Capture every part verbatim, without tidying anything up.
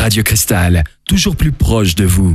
Radio Cristal, toujours plus proche de vous.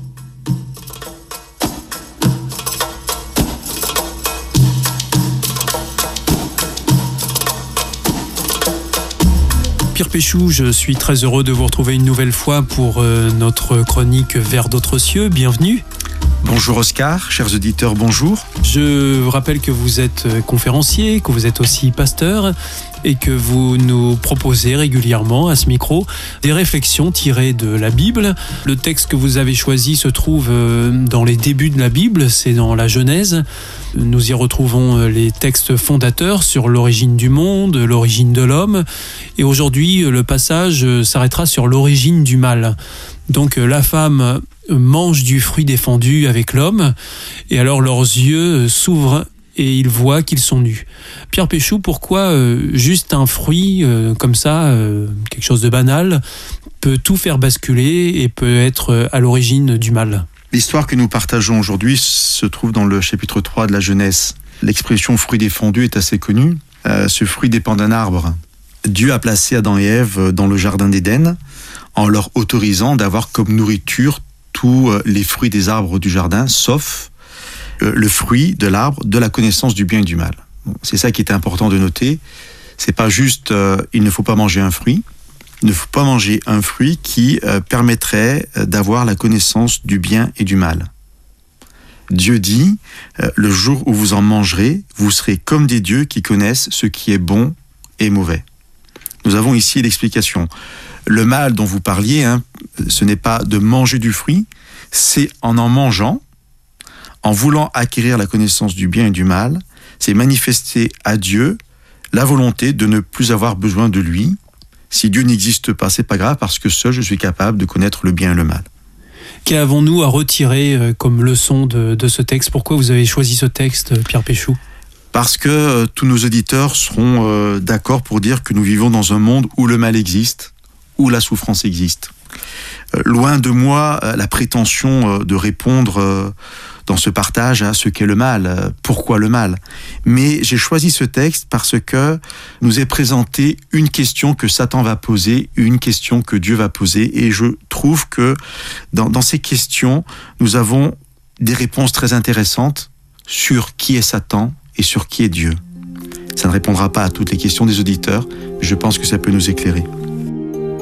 Pierre Péchou, je suis très heureux de vous retrouver une nouvelle fois pour euh, notre chronique Vers d'autres cieux. Bienvenue. Bonjour Oscar, chers auditeurs, bonjour. Je vous rappelle que vous êtes conférencier, que vous êtes aussi pasteur et que vous nous proposez régulièrement à ce micro des réflexions tirées de la Bible. Le texte que vous avez choisi se trouve dans les débuts de la Bible, c'est dans la Genèse. Nous y retrouvons les textes fondateurs sur l'origine du monde, l'origine de l'homme. Et aujourd'hui, le passage s'arrêtera sur l'origine du mal. Donc la femme mange du fruit défendu avec l'homme, et alors leurs yeux s'ouvrent et ils voient qu'ils sont nus. Pierre Péchou, pourquoi euh, juste un fruit euh, comme ça, euh, quelque chose de banal, peut tout faire basculer et peut être à l'origine du mal ? L'histoire que nous partageons aujourd'hui se trouve dans le chapitre trois de la Genèse. L'expression fruit défendu est assez connue. Euh, ce fruit dépend d'un arbre. Dieu a placé Adam et Ève dans le jardin d'Éden en leur autorisant d'avoir comme nourriture tous les fruits des arbres du jardin, sauf le fruit de l'arbre de la connaissance du bien et du mal. C'est ça qui est important de noter. C'est pas juste, euh, il ne faut pas manger un fruit. Il ne faut pas manger un fruit qui euh, permettrait d'avoir la connaissance du bien et du mal. Dieu dit, euh, le jour où vous en mangerez, vous serez comme des dieux qui connaissent ce qui est bon et mauvais. Nous avons ici l'explication. Le mal dont vous parliez, hein, ce n'est pas de manger du fruit, c'est en en mangeant, en voulant acquérir la connaissance du bien et du mal, c'est manifester à Dieu la volonté de ne plus avoir besoin de lui. Si Dieu n'existe pas, c'est pas grave, parce que seul je suis capable de connaître le bien et le mal. Qu'avons-nous à retirer comme leçon de, de ce texte ? Pourquoi vous avez choisi ce texte, Pierre Péchou ? Parce que euh, tous nos auditeurs seront euh, d'accord pour dire que nous vivons dans un monde où le mal existe, où la souffrance existe. Euh, loin de moi euh, la prétention euh, de répondre euh, dans ce partage à ce qu'est le mal, euh, pourquoi le mal. Mais j'ai choisi ce texte parce que nous est présenté une question que Satan va poser, une question que Dieu va poser, et je trouve que dans, dans ces questions, nous avons des réponses très intéressantes sur qui est Satan et sur qui est Dieu. Ça ne répondra pas à toutes les questions des auditeurs, mais je pense que ça peut nous éclairer.